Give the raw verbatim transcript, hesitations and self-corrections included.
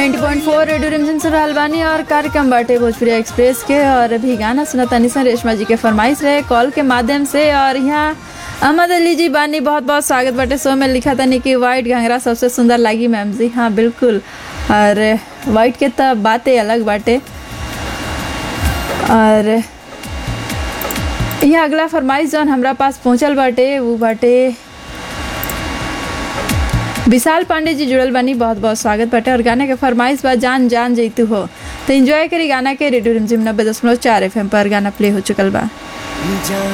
नब्बे पॉइंट चार रेडियो रिमझिम सुन रहल बानी और कार्यक्रम बाटे भोजपुरी एक्सप्रेस के। और अभी गाना सुना तनी सन रेशमा जी के फरमाइश रहे कॉल के माध्यम से। और यहाँ अहमद अली जी बानी, बहुत बहुत स्वागत बाटे। शो में लिखा तनी कि वाइट घंघरा सबसे सुंदर लगी मैम जी। हाँ बिल्कुल, और वाइट के तो बातें अलग बाटे। और यह अगला फरमाइश जौन हमरा पास पहुँचल बाटे वो बाटे विशाल पांडे जी, जुड़ल बानी, बहुत बहुत स्वागत बाटे। और गाने के फरमाइश बा जान जान जैतू हो, तो एंजॉय करी गाना के। रेडियो रिमझिम नब्बे दशमलव चार एफ एम पर गाना प्ले हो चुकल बा।